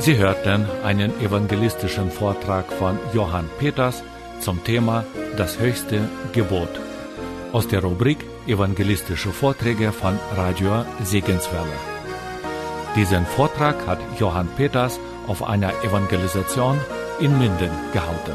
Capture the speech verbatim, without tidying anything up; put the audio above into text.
Sie hörten einen evangelistischen Vortrag von Johann Peters zum Thema Das höchste Gebot aus der Rubrik Evangelistische Vorträge von Radio Segenswelle. Diesen Vortrag hat Johann Peters auf einer Evangelisation in Minden gehalten.